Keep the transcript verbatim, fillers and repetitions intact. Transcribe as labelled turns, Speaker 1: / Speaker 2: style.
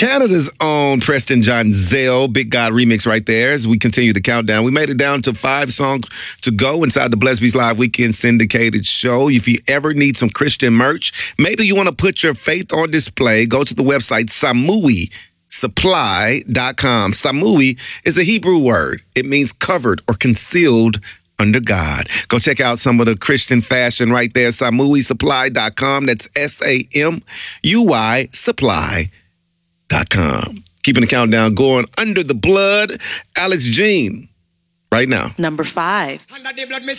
Speaker 1: Canada's own Preston John Zell, Big God remix right there as we continue the countdown. We made it down to five songs to go inside the Blessed Beats Live Weekend syndicated show. If you ever need some Christian merch, maybe you want to put your faith on display, go to the website samui supply dot com. Samui is a Hebrew word. It means covered or concealed under God. Go check out some of the Christian fashion right there, samui supply dot com. That's S A M U Y supply dot com. Keeping the countdown going. Under the Blood, Alex Jean, right now.
Speaker 2: Number five.